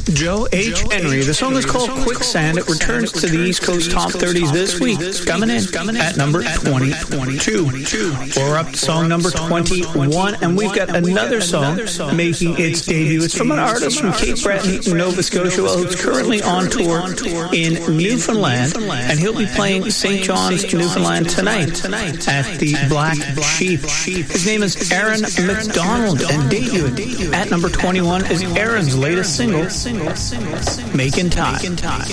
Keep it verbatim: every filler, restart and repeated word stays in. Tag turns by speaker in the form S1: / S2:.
S1: Joe H. Henry. The song is called Quicksand. It returns to the East Coast Top thirties this week, coming in at number twenty-two. We're up to song number twenty-one, and we've got another song making its debut. It's from an artist from Cape Breton, Nova Scotia, who's currently on tour in Newfoundland, and he'll be playing Saint John's, Newfoundland tonight at the Black Sheep. His name is Aaron McDonald, and debuting at number twenty-one is Aaron's latest single, Making Time.